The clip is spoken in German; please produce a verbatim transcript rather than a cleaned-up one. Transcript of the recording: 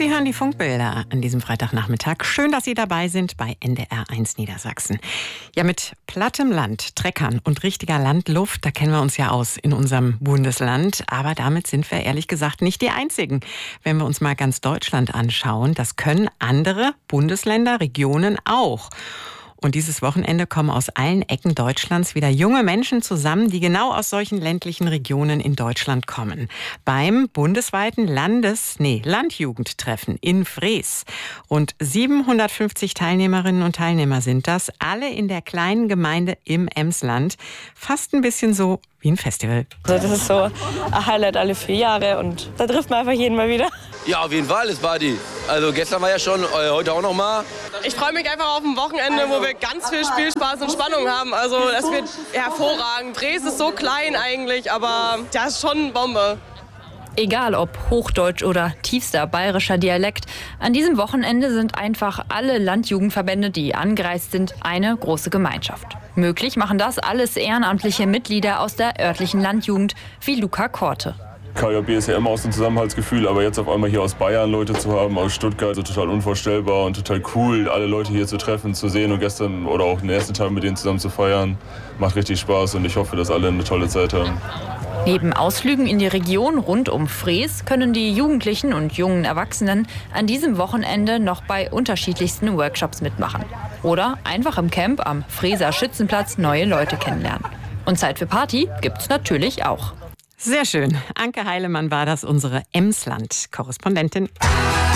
Sie hören die Funkbilder an diesem Freitagnachmittag. Schön, dass Sie dabei sind bei N D R eins Niedersachsen. Ja, mit plattem Land, Treckern und richtiger Landluft, da kennen wir uns ja aus in unserem Bundesland. Aber damit sind wir ehrlich gesagt nicht die Einzigen. Wenn wir uns mal ganz Deutschland anschauen, das können andere Bundesländer, Regionen auch. Und dieses Wochenende kommen aus allen Ecken Deutschlands wieder junge Menschen zusammen, die genau aus solchen ländlichen Regionen in Deutschland kommen. Beim bundesweiten Landes-, nee, Landjugendtreffen in Frees. Rund siebenhundertfünfzig Teilnehmerinnen und Teilnehmer sind das, alle in der kleinen Gemeinde im Emsland. Fast ein bisschen so wie ein Festival. Also das ist so ein Highlight alle vier Jahre und da trifft man einfach jeden mal wieder. Ja, auf jeden Fall ist Party. Also gestern war ja schon, äh, heute auch noch mal. Ich freue mich einfach auf ein Wochenende, wo wir ganz viel Spielspaß und Spannung haben. Also das wird hervorragend. Frees ist so klein eigentlich, aber das ist schon Bombe. Egal ob Hochdeutsch oder tiefster bayerischer Dialekt, an diesem Wochenende sind einfach alle Landjugendverbände, die angereist sind, eine große Gemeinschaft. Möglich machen das alles ehrenamtliche Mitglieder aus der örtlichen Landjugend, wie Luca Korte. K J B ist ja immer aus dem Zusammenhaltsgefühl, aber jetzt auf einmal hier aus Bayern Leute zu haben, aus Stuttgart, so total unvorstellbar und total cool, alle Leute hier zu treffen, zu sehen und gestern oder auch den ersten Tag mit denen zusammen zu feiern, macht richtig Spaß und ich hoffe, dass alle eine tolle Zeit haben. Neben Ausflügen in die Region rund um Frees können die Jugendlichen und jungen Erwachsenen an diesem Wochenende noch bei unterschiedlichsten Workshops mitmachen. Oder einfach im Camp am Freeser Schützenplatz neue Leute kennenlernen. Und Zeit für Party gibt's natürlich auch. Sehr schön. Anke Heilemann war das, unsere Emsland-Korrespondentin.